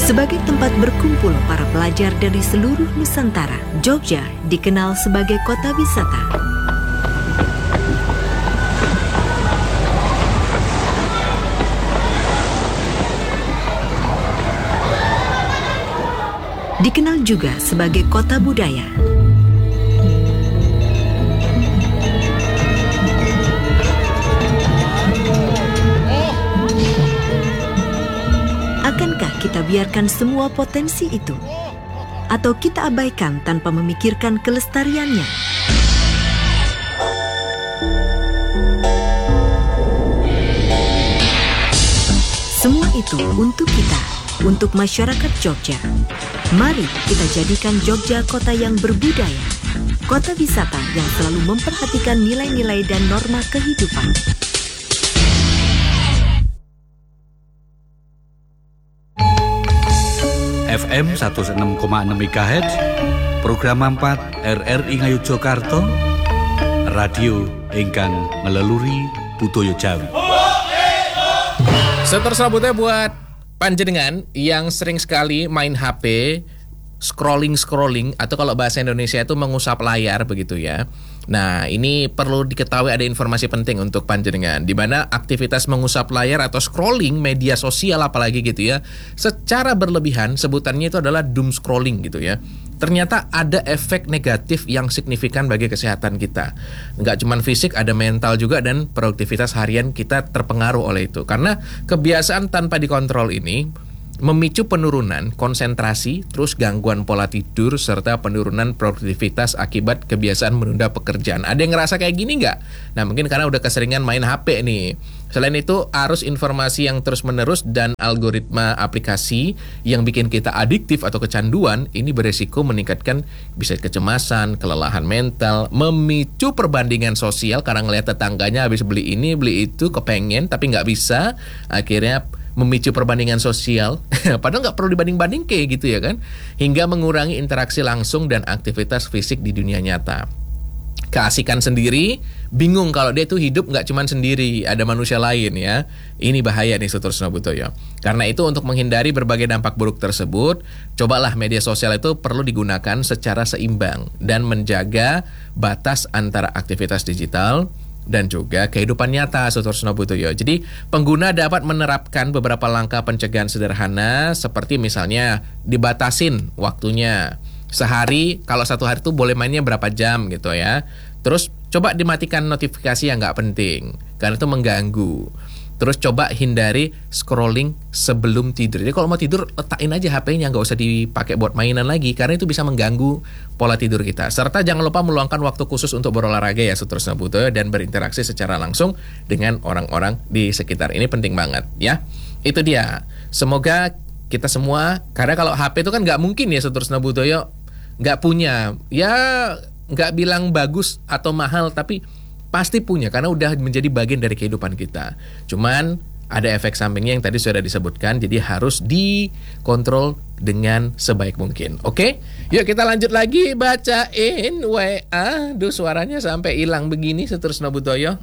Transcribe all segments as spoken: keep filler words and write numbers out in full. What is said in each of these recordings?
Sebagai tempat berkumpul para pelajar dari seluruh Nusantara, Jogja dikenal sebagai kota wisata. Dikenal juga sebagai kota budaya. Akankah kita biarkan semua potensi itu? Atau kita abaikan tanpa memikirkan kelestariannya? Semua itu untuk kita, untuk masyarakat Jogja. Mari kita jadikan Jogja kota yang berbudaya, kota wisata yang selalu memperhatikan nilai-nilai dan norma kehidupan. F M seratus enam koma enam MHz, program empat R R I Ngayogyakarta, radio ingkang ngeleluri budaya Jawi. Seterus selanjutnya buat panjenengan yang sering sekali main H P, scrolling-scrolling, atau kalau bahasa Indonesia itu mengusap layar begitu ya. Nah, ini perlu diketahui ada informasi penting untuk panjenengan, di mana aktivitas mengusap layar atau scrolling media sosial apalagi gitu ya, secara berlebihan sebutannya itu adalah doom scrolling gitu ya. Ternyata ada efek negatif yang signifikan bagi kesehatan kita. Nggak cuma fisik, ada mental juga, dan produktivitas harian kita terpengaruh oleh itu. Karena kebiasaan tanpa dikontrol ini memicu penurunan konsentrasi, terus gangguan pola tidur, serta penurunan produktivitas akibat kebiasaan menunda pekerjaan. Ada yang ngerasa kayak gini nggak? Nah, mungkin karena udah keseringan main H P nih. Selain itu, arus informasi yang terus-menerus dan algoritma aplikasi yang bikin kita adiktif atau kecanduan, ini beresiko meningkatkan bisa kecemasan, kelelahan mental, memicu perbandingan sosial karena ngeliat tetangganya habis beli ini, beli itu, kepengen tapi nggak bisa, akhirnya memicu perbandingan sosial, padahal nggak perlu dibanding-banding kayak gitu ya kan, hingga mengurangi interaksi langsung dan aktivitas fisik di dunia nyata. Keasikan sendiri, bingung kalau dia tuh hidup nggak cuma sendiri, ada manusia lain ya. Ini bahaya nih Sutorsno Butoyo. Karena itu untuk menghindari berbagai dampak buruk tersebut, cobalah media sosial itu perlu digunakan secara seimbang dan menjaga batas antara aktivitas digital dan juga kehidupan nyata Sutorsno Butoyo. Jadi pengguna dapat menerapkan beberapa langkah pencegahan sederhana, seperti misalnya dibatasin waktunya. Sehari, kalau satu hari itu boleh mainnya berapa jam gitu ya. Terus coba dimatikan notifikasi yang nggak penting, karena itu mengganggu. Terus coba hindari scrolling sebelum tidur. Jadi kalau mau tidur, letakin aja H P-nya, nggak usah dipakai buat mainan lagi, karena itu bisa mengganggu pola tidur kita. Serta jangan lupa meluangkan waktu khusus untuk berolahraga ya Sutorsno Butoyo, dan berinteraksi secara langsung dengan orang-orang di sekitar. Ini penting banget ya. Itu dia. Semoga kita semua, karena kalau H P itu kan nggak mungkin ya Sutorsno Butoyo nggak punya. Ya nggak bilang bagus atau mahal, tapi pasti punya, karena udah menjadi bagian dari kehidupan kita. Cuman ada efek sampingnya yang tadi sudah disebutkan, jadi harus dikontrol dengan sebaik mungkin. Oke, yuk kita lanjut lagi bacain W A. Duh, suaranya sampai hilang begini Sutorsno Butoyo.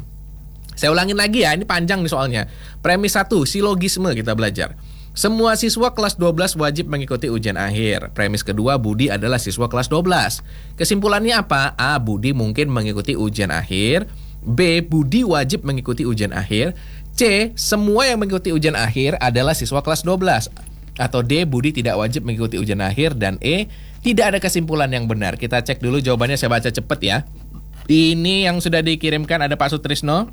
Saya ulangin lagi ya, ini panjang nih soalnya. Premis satu, silogisme kita belajar. Semua siswa kelas dua belas wajib mengikuti ujian akhir. Premis kedua, Budi adalah siswa kelas dua belas. Kesimpulannya apa? A. Budi mungkin mengikuti ujian akhir. B. Budi wajib mengikuti ujian akhir. C. Semua yang mengikuti ujian akhir adalah siswa kelas dua belas. Atau D. Budi tidak wajib mengikuti ujian akhir. Dan E. Tidak ada kesimpulan yang benar. Kita cek dulu jawabannya, saya baca cepet ya. Ini yang sudah dikirimkan ada Pak Sutrisno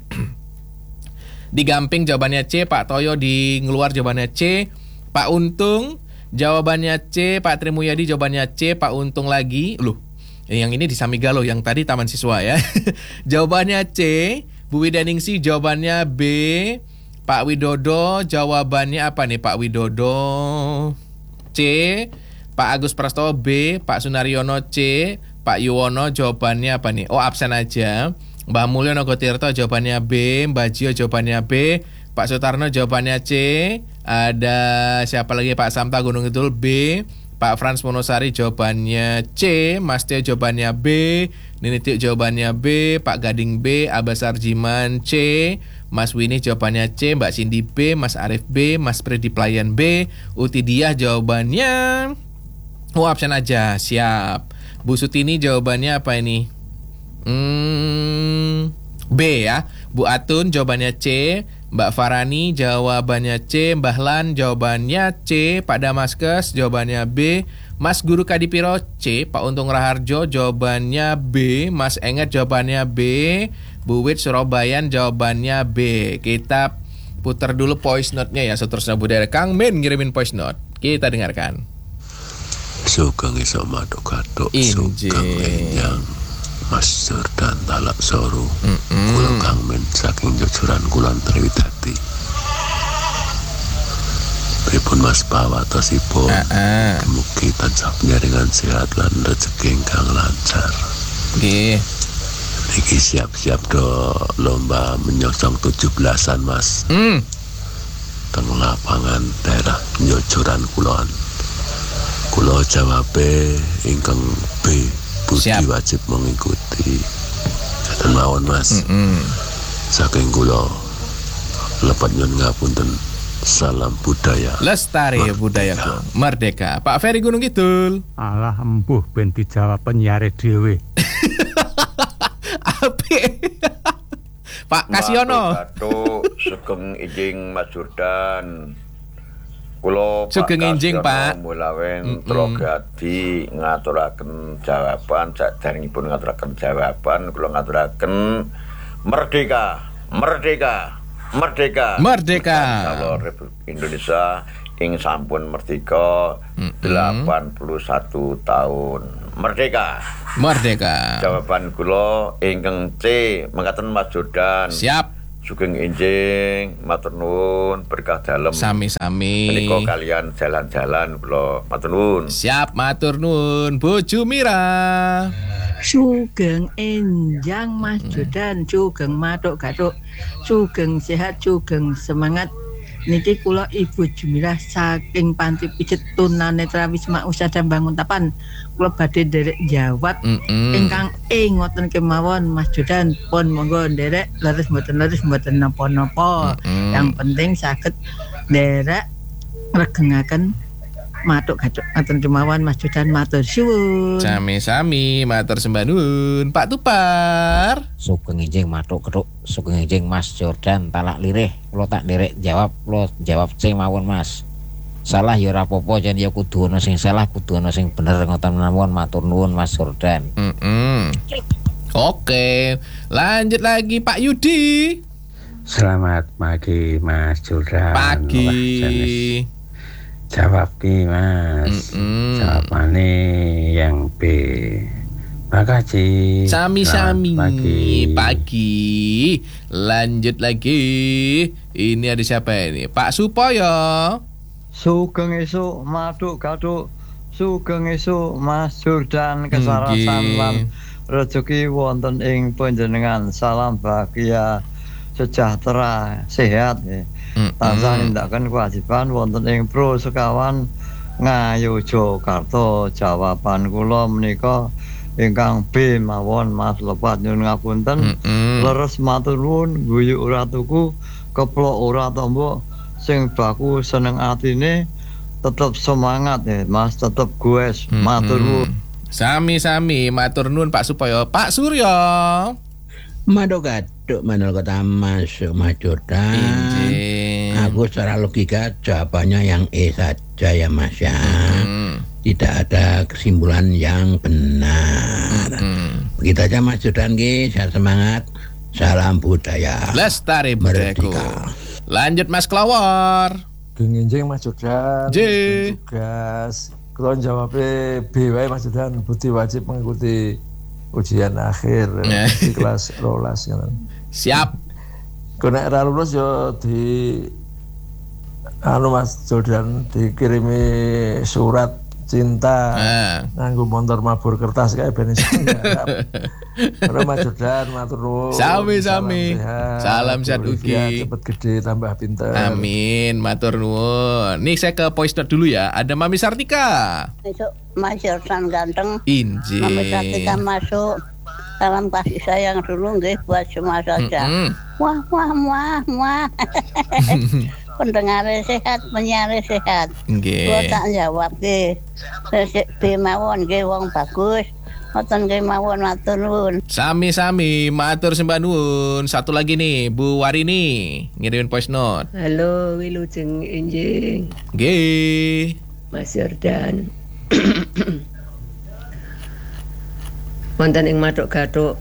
di Gamping, jawabannya C. Pak Toyo di Ngeluar, jawabannya C. Pak Untung jawabannya C. Pak Trimuyadi jawabannya C. Pak Untung lagi, loh, yang ini di Samigalo, yang tadi Taman Siswa ya. Jawabannya C. Bu Widaningsi jawabannya B. Pak Widodo jawabannya apa nih Pak Widodo? C. Pak Agus Prastowo B. Pak Sunaryono C. Pak Yuwono jawabannya apa nih? Oh, absen aja. Mbak Mulyo Nogotirto jawabannya B. Mbak Jio jawabannya B. Pak Sutarno jawabannya C. Ada siapa lagi? Pak Samta Gunung Kidul B. Pak Frans Monosari jawabannya C. Mas Tio jawabannya B. Nini Tio jawabannya B. Pak Gading B. Abbas Arjiman C. Mas Winnie jawabannya C, Mbak Cindy B, Mas Arif B, Mas Freddy Pelayan B, Uti Diah jawabannya oh absen aja, siap. Bu Sutini jawabannya apa ini? Hmm, B ya. Bu Atun jawabannya C, Mbak Farani jawabannya C, Mbah Lan jawabannya C, Pak Damaskes jawabannya B, Mas Guru Kadipiro C, Pak Untung Raharjo jawabannya B, Mas Enget jawabannya B, Bu Wit Surabayan jawabannya B. Kita putar dulu voice note-nya ya, seterusnya budaya. Kang Men ngirimin voice note. Kita dengarkan. Sugeng iso matuk-katuk, sugeng enyang Mas Jordan Talak Soru. Kula Kang Men saking jujuran Kulon Triwidadi. Pripun Mas pawatosipun? Heeh. Mugi tansah panjenengan sehat lan rezeki ingkang lancar. Nggih. Niki siap-siap do lomba menyongsong tujuh belasan Mas. Hmm. Teng lapangan daerah Nyojoran Kulon. Kula jawabe ingkang B. Budi Siap. wajib mengikuti. Jaten mawon Mas. Mm-mm. Saking kula lepat nyuwun ngapunten. Salam budaya. Lestari Merdeka. budayaku. Merdeka. Pak Ferry Gunung Kidul. Alah embuh ben dijawab penyiare dhewe. Apik. Pak Kasiono. Matur sugeng enjing Mas Jordan. Kula Sugeng enjing, Pak. Mulawen trogadi ngaturaken jawaban saderengipun ngaturaken jawaban kula ngaturaken merdeka, merdeka, merdeka. Merdeka. Kalau Republik Indonesia ing sampun merdeka delapan puluh satu tahun. Merdeka. Merdeka. Jawaban kula ingkang C mengatakan Mas Jordan. Siap. Sugeng enjing, matur nuwun, berkah dalem. Sami-sami. Menika kalian jalan-jalan kula matur nuwun. Siap matur nuwun Bu Jumira. Sugeng enjang Mas Jordan, sugeng matuk-gatuk, sugeng sehat, sugeng semangat. Niki kula Ibu Jumira saking Panti Pijet Tunanetra Wisma Usaha Banguntapan. Kula badhe nderek jawab Mm-mm. ingkang E ngoten kemawon Mas Jordan. Pun monggo nderek leres mboten leres mboten napa-napa. Mm-mm. Yang penting saged nderek regengaken matuk-gatuk ngoten kemawon Mas Jordan, matur suwun. Sami-sami matur sembah nuwun. Pak Tupar. Sugeng enjing matuk ketuk, sugeng enjing Mas Jordan Talak Lirih. Kula tak nderek jawab, kula jawab C mawon Mas. Salah ya ora apa-apa, jan ya kudu ana sing salah, kudu ana sing bener ngoten mawon, matur nuwun Mas Jordan. Mm-mm. Oke, lanjut lagi Pak Yudi. Selamat pagi Mas Jordan. Pagi. Wah, jenis jawab ki Mas. Mm-mm. Jawabane yang B. Makasih. Sami-sami. Selamat pagi. Pagi. Lanjut lagi. Ini ada siapa ini? Pak Supoyo. Sugeng esuk matuk-gatuk, sugeng esuk Mas Jordan kesarasan Nggih. lan rezeki wonten ing panjenengan. Salam bahagia, sejahtera, sehat ya. Tansah nindakaken kewajiban wonten ing Pro Sekawan Ngayogyakarta. Jakarta. Jawaban kula menika ingkang B mawon Mas, lepat nyuwun ngapunten. Mm-mm. Leres matur nuwun, guyu ora tuku, keplok ora tombo. Sing baku seneng atine tetep semangat ya Mas, tetep goes. Matur nuwun. Sami-sami matur nuwun Pak Supoyo. Pak Suryo. Matuk-gatuk manul kota masuk Mas Jordan. Injing. Aku secara logika jawabannya yang E saja ya Mas ya. Mm. Tidak ada kesimpulan yang benar. Mm. Begitu aja Mas Jordan ki, sehat semangat. Salam budaya. Lestari budayaku. Merdeka. Lanjut Mas Klawor. Genginjing Mas Jordan. J. Tugas. Kalau jawabnya B wae Mas Jordan, budi wajib mengikuti ujian akhir di kelas rolas kan. Siap. Kena era lulus yo di anu Mas Jordan dikirimi surat cinta nganggo motor mabur kertas kayak ben iso ngarep. Ora Mas Jordan matur nuwun. Sami-sami. Salam sehat ugi. Cepet gede tambah pinter. Amin, matur nuwun. Nih saya ke voice note dulu ya. Ada Mami Sartika. Besok Mas Jordan ganteng. Injing. Mami Sartika masuk. salam kasih sayang dulu nggih buat semua saja. Mm-hmm. Wah wah wah wah. Pendengar sehat, penyiar sehat. Nggih. Kula tak jawab nggih. Resik B mawon nggih wong bagus. Ngoten nggih mawon matur nuwun. Sami-sami matur sembah nuwun. Satu lagi nih Bu Warini ngirimin voice note. Halo Wilujeng Enjing. Nggih. Mas Jordan. Wonten ing Matuk Gathuk.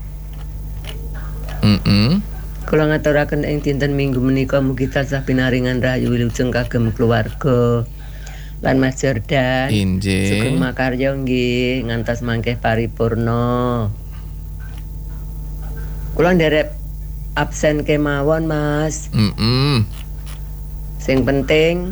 Heeh. Kula ngaturaken ing dinten Minggu menika mugi tansah pinaringan rahayu wilujeng kagem keluarga lan Mas Jordan. Injih. Sugeng makarya nggih ngantos mangke paripurna. Kula nderek absen kemawon Mas. Heeh. Sing penting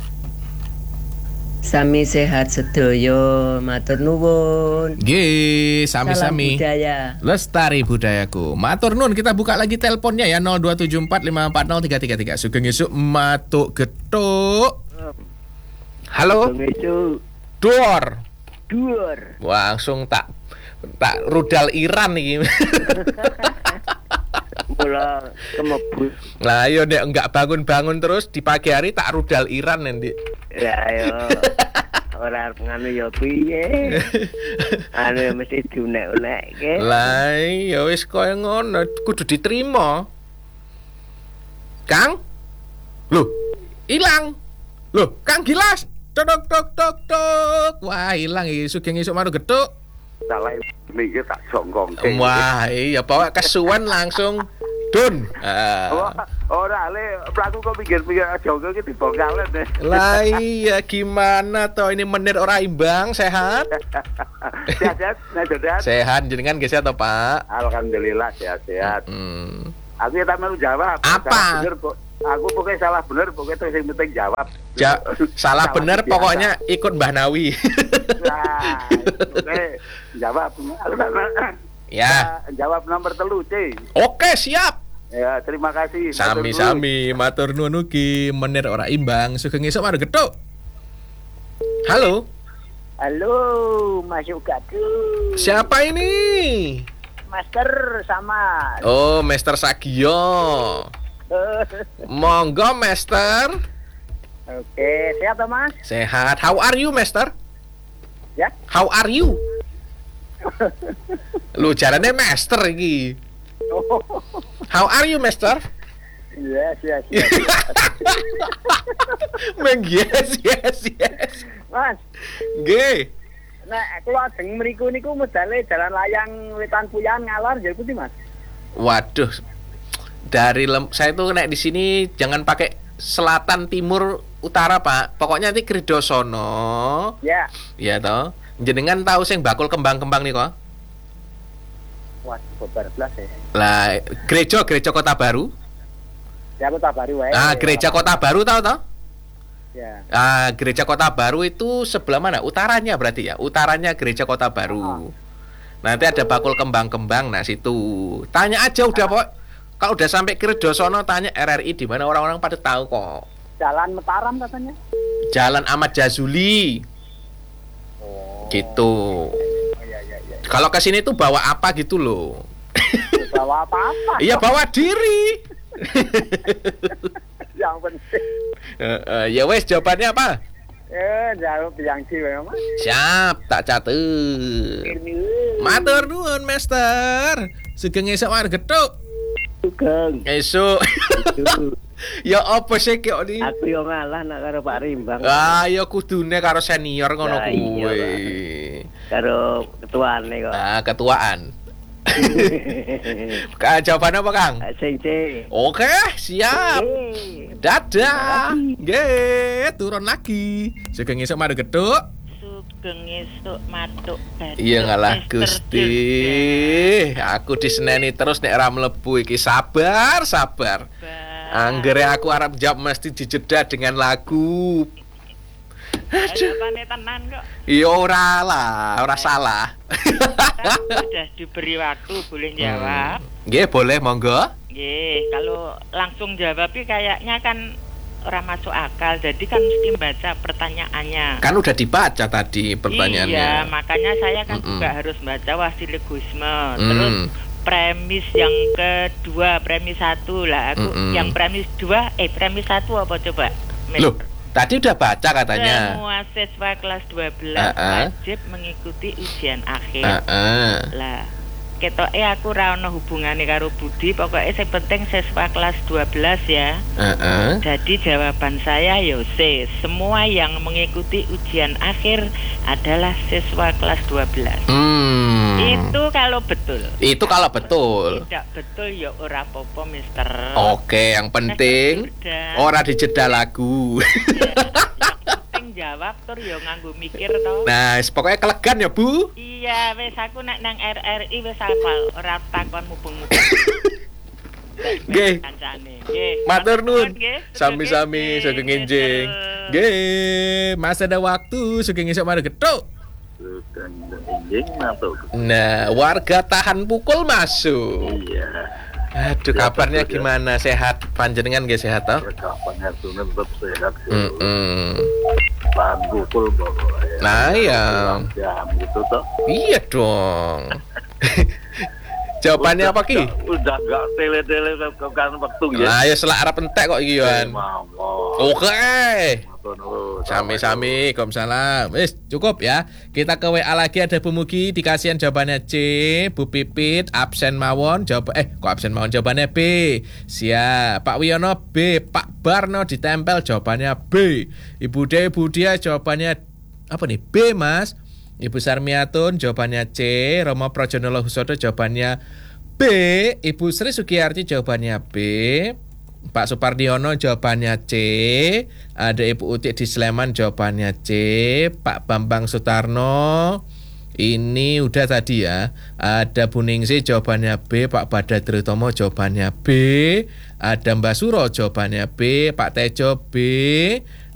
sami sehat sedaya, matur nuwun. Nggih, sami-sami. Salam budaya. Lestari budayaku. Matur nuwun, kita buka lagi teleponnya ya nol dua tujuh empat lima empat nol tiga tiga tiga. Sugeng esuk Matuk Getuk. Halo. Sugeng esuk. Dor. Dor. Langsung tak tak rudal Iran iki. Mula kemebus. Lah yo nek enggak bangun-bangun terus di pagi hari tak rudal Iran nanti. Ya ayo. Ora arep nganu ya piye. Anu mesti diunek-unekke. Lah ya wis koyo ngono, kudu diterima. Kang? Loh, ilang. Loh, Kang Gilas. Tok tok tok tok. Wah, ilang iki Sugeng esuk Matuk Getuk. Salah mikir tak jongkong. Wah, iya bawa kesuwen langsung dun. Ah. Ora le, pelaku kok pikir-pikir jongkong iki dibongkalen deh. Lah iya gimana toh ini menit ora imbang, sehat? Sehat, sehat. Sehat jenengan ge sehat toh, Pak? Alhamdulillah sehat-sehat. Hmm. Aku ya tak mau jawab. Apa? Bener, aku pokoknya salah bener, pokoknya itu yang penting jawab. Ja, salah bener biasa. Pokoknya ikut Mbah Nawi. Nah, oke, jawab. Ya. Jawab nomor telu, C. Oke, siap. Ya, terima kasih. Sami-sami, matur nuwun ugi menir ora imbang. Sugeng esuk Matuk Getuk. Halo. Halo, Masuk Gathuk. Siapa ini? Master sama. Oh, Master Sagio. Monggo, Master. Oke, sehat toh, Mas? Sehat. How are you, Master? Ya. How are you? Lu jarane Master iki. How are you, Master? Yes, yes, yes. Meng yes, yes, yes. Mas. Nggih. Nek kula ajeng mriku niku medale jalan layang Wetan Puyan ngalor ya putih, Mas. Waduh. Dari lem, saya tuh nek di sini jangan pakai selatan, timur, utara, Pak. Pokoknya nanti Kridosono. Ya. Iya toh. Jenengan tahu sing bakul kembang-kembang nih kok? Wah, kobar belas ya. Lah, gereja gereja Kota Baru. Ya Kota Baru wae. Ah, gereja Kota Baru tahu toh? Ya. Ah, gereja Kota Baru itu sebelah mana? Utaranya berarti ya. Utaranya gereja Kota Baru. Nanti ada bakul kembang-kembang nah situ. Tanya aja udah, Pak. Kalau udah sampai Kridosono tanya R R I di mana, orang-orang pada tahu kok. Jalan Mataram katanya. Jalan Ahmad Jazuli. Oh. Gitu. Oh, iya, iya, iya. Kalau ke sini tuh bawa apa gitu loh. Bawa apa-apa? Iya, bawa diri. Yang penting. Uh, uh, ya wes jawabannya apa? Eh, jawab yang sih Mas. Siap, tak catet. Matur nuwun, Master. Sugeng esuk Matuk Getuk. Sugeng. Esuk. Ya apa sih kok ni? Aku yo ngalah nak karo Pak Rimbang. Ah, ya kudune karo senior ngono kuwi. Karo ketuane kok. Ah, ketuaan. Ka jawaban apa, Kang? Sing C. Oke, siap. Dadah. Nggih, turun lagi. Sugeng esuk Matuk Getuk. Sugeng esuk Matuk Getuk. Iya ngalah Gusti. Aku diseneni terus nek ora mlebu iki. Sabar, sabar. Anggere aku arep jawab mesti dijeda dengan lagu. Jawabannya tenan kok. Iya ora lah, ora salah. Sudah diberi waktu boleh jawab. Nggih, boleh monggo. Nggih, kalau langsung jawabnya kayaknya kan orang masuk akal. Jadi kan mesti baca pertanyaannya. Kan udah dibaca tadi pertanyaannya. Iya, makanya saya kan Mm-mm. juga harus baca wasilegisme. Mm. Terus premis yang kedua, premis satu lah. Aku Mm-mm. yang premis dua, eh premis satu apa coba? Loh, tadi udah baca katanya. Semua siswa kelas dua belas Uh-uh. wajib mengikuti ujian akhir. Uh-uh. Lah, ketoke aku ra ono hubungane karo Budi, pokoknya sing penting siswa kelas dua belas ya. Uh-uh. Jadi jawaban saya yo C. Semua yang mengikuti ujian akhir adalah siswa kelas dua belas. Hmm. Itu kalau betul. Itu kalau betul. Tidak betul ya ora apa-apa, Mister. Oke, yang penting Udah. ora dijeda lagu. Penting jawab tur ya nganggo mikir to. Nah, pokoknya kelegan ya, Bu. Iya, wis aku nek nang R R I wis hafal, ora takon mubeng-mubeng. Nggih. Kancane. Nggih. Matur nuwun. nggih. Sami-sami sugeng enjing. Nggih, masih ada waktu sugeng esuk mari getuk. Nah, warga tahan pukul masuk. Iya. Aduh, kabarnya gimana? Sehat? Panjenengan nggih sehat toh? Kabarnya tetap sehat. Mm-mm. Tahan pukul pokoknya. Nah, ya. Jam gitu toh. Iya dong. Jawabannya apa Ki? Udah gak tele-tele kan waktu ya. Nah, ya selak arep entek kok iki Yohan. Oke. Sami-sami, Waalaikumsalam. Wis cukup ya. Kita ke W A lagi, ada Bu Mugi dikasihan jawabannya C, Bu Pipit absen mawon jawab eh kok absen mawon jawabannya B. Siap. Pak Wiono B, Pak Barno ditempel jawabannya B. Ibu De Budia jawabannya apa nih? B, Mas. Ibu Sarmiatun jawabannya C, Romo Projonolo Husodo jawabannya B, Ibu Sri Sugiyarti jawabannya B, Pak Supardiono jawabannya C, ada Ibu Utik di Sleman jawabannya C, Pak Bambang Sutarno ini udah tadi ya, ada Bu Ningsih jawabannya B, Pak Badadri Tomo jawabannya B, ada Mbak Suro jawabannya B, Pak Tejo B,